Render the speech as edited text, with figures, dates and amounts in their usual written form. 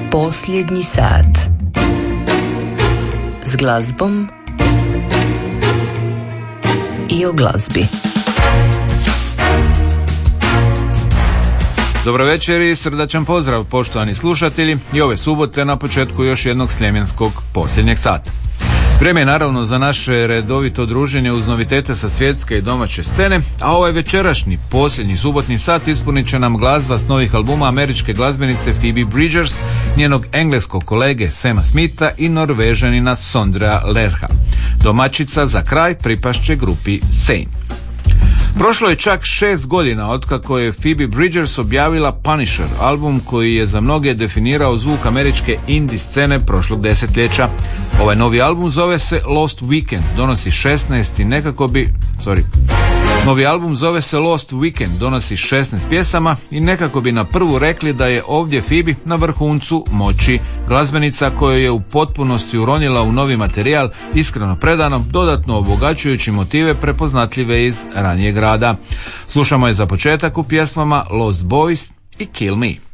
Posljednji sat s glazbom i o glazbi. Dobro večer i srdačan pozdrav poštovani slušatelji i ove subote na početku još jednog sljemenskog posljednjeg sata. Vrijeme je naravno za naše redovito druženje uz novitete sa svjetske i domaće scene, a ovaj večerašnji posljednji subotni sat ispunit će nam glazba s novih albuma američke glazbenice Phoebe Bridgers, njenog engleskog kolege Sama Smitha i Norvežanina Sondrea Lercha. Domaćica za kraj pripašće grupi Sane. Prošlo je čak 6 godina otkako je Phoebe Bridgers objavila Punisher, album koji je za mnoge definirao zvuk američke indie scene prošlog desetljeća. Ovaj novi album zove se Lost Weekend, donosi 16 pjesama i nekako bi na prvu rekli da je ovdje Phoebe na vrhuncu moći. Glazbenica koja je u potpunosti uronila u novi materijal, iskreno predano, dodatno obogaćujući motive prepoznatljive iz ranijeg rada. Slušamo je za početak u pjesmama Lost Boys i Kill Me.